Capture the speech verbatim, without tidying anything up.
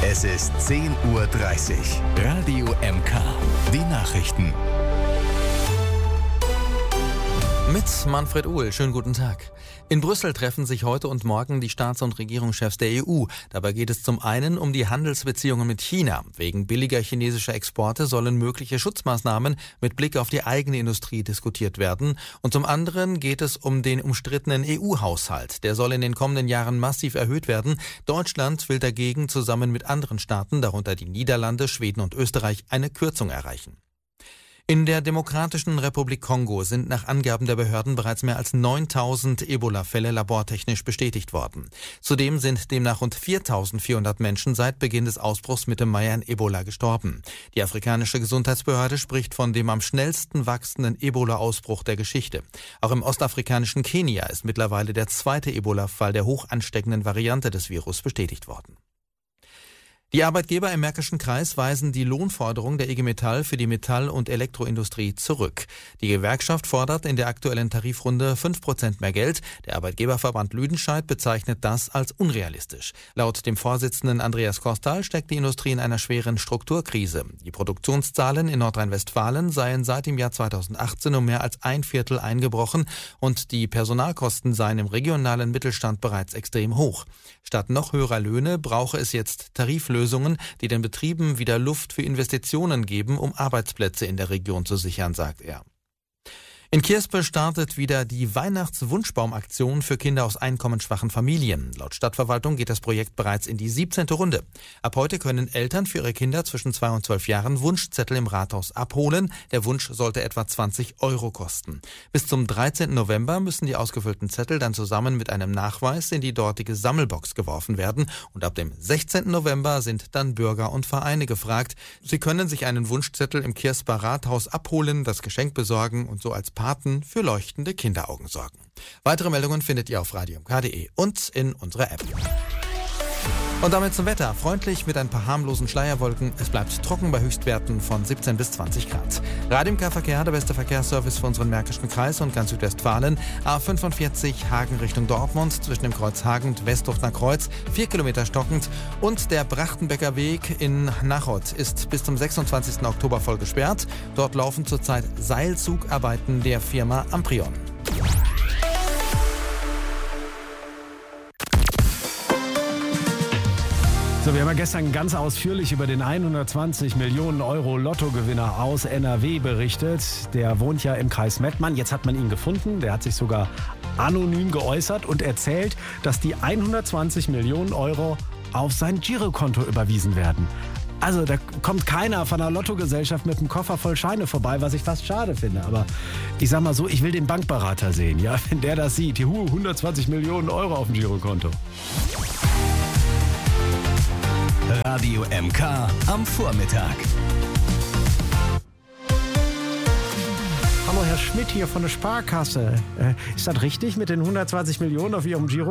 Es ist zehn Uhr dreißig. Radio M K. Die Nachrichten. Mit Manfred Uhl. Schönen guten Tag. In Brüssel treffen sich heute und morgen die Staats- und Regierungschefs der E U. Dabei geht es zum einen um die Handelsbeziehungen mit China. Wegen billiger chinesischer Exporte sollen mögliche Schutzmaßnahmen mit Blick auf die eigene Industrie diskutiert werden. Und zum anderen geht es um den umstrittenen E U-Haushalt. Der soll in den kommenden Jahren massiv erhöht werden. Deutschland will dagegen zusammen mit anderen Staaten, darunter die Niederlande, Schweden und Österreich, eine Kürzung erreichen. In der Demokratischen Republik Kongo sind nach Angaben der Behörden bereits mehr als neuntausend Ebola-Fälle labortechnisch bestätigt worden. Zudem sind demnach rund viertausendvierhundert Menschen seit Beginn des Ausbruchs Mitte Mai an Ebola gestorben. Die afrikanische Gesundheitsbehörde spricht von dem am schnellsten wachsenden Ebola-Ausbruch der Geschichte. Auch im ostafrikanischen Kenia ist mittlerweile der zweite Ebola-Fall der hoch ansteckenden Variante des Virus bestätigt worden. Die Arbeitgeber im Märkischen Kreis weisen die Lohnforderung der I G Metall für die Metall- und Elektroindustrie zurück. Die Gewerkschaft fordert in der aktuellen Tarifrunde fünf Prozent mehr Geld. Der Arbeitgeberverband Lüdenscheid bezeichnet das als unrealistisch. Laut dem Vorsitzenden Andreas Kostal steckt die Industrie in einer schweren Strukturkrise. Die Produktionszahlen in Nordrhein-Westfalen seien seit dem Jahr zweitausendachtzehn um mehr als ein Viertel eingebrochen und die Personalkosten seien im regionalen Mittelstand bereits extrem hoch. Statt noch höherer Löhne brauche es jetzt Tariflösungen, Lösungen, die den Betrieben wieder Luft für Investitionen geben, um Arbeitsplätze in der Region zu sichern, sagt er. In Kirspe startet wieder die Weihnachtswunschbaumaktion für Kinder aus einkommensschwachen Familien. Laut Stadtverwaltung geht das Projekt bereits in die siebzehnte Runde. Ab heute können Eltern für ihre Kinder zwischen zwei und zwölf Jahren Wunschzettel im Rathaus abholen. Der Wunsch sollte etwa zwanzig Euro kosten. Bis zum dreizehnten November müssen die ausgefüllten Zettel dann zusammen mit einem Nachweis in die dortige Sammelbox geworfen werden. Und ab dem sechzehnten November sind dann Bürger und Vereine gefragt. Sie können sich einen Wunschzettel im Kirsper Rathaus abholen, das Geschenk besorgen und so als Paten für leuchtende Kinderaugen sorgen. Weitere Meldungen findet ihr auf radio m k punkt de und in unserer App. Und damit zum Wetter. Freundlich mit ein paar harmlosen Schleierwolken. Es bleibt trocken bei Höchstwerten von siebzehn bis zwanzig Grad. Radio M K Verkehr, der beste Verkehrsservice für unseren Märkischen Kreis und ganz Südwestfalen. A fünfundvierzig Hagen Richtung Dortmund zwischen dem Kreuz Hagen und Westdorfer Kreuz. Vier Kilometer stockend. Und der Brachtenbecker Weg in Nachod ist bis zum sechsundzwanzigsten Oktober voll gesperrt. Dort laufen zurzeit Seilzugarbeiten der Firma Amprion. So, wir haben ja gestern ganz ausführlich über den hundertzwanzig Millionen Euro Lottogewinner aus N R W berichtet. Der wohnt ja im Kreis Mettmann. Jetzt hat man ihn gefunden. Der hat sich sogar anonym geäußert und erzählt, dass die hundertzwanzig Millionen Euro auf sein Girokonto überwiesen werden. Also da kommt keiner von der Lottogesellschaft mit einem Koffer voll Scheine vorbei, was ich fast schade finde. Aber ich sag mal so, ich will den Bankberater sehen. Ja, wenn der das sieht, juhu, hundertzwanzig Millionen Euro auf dem Girokonto. Radio M K am Vormittag. Hallo, Herr Schmidt hier von der Sparkasse. Äh, ist das richtig mit den hundertzwanzig Millionen auf Ihrem Giro?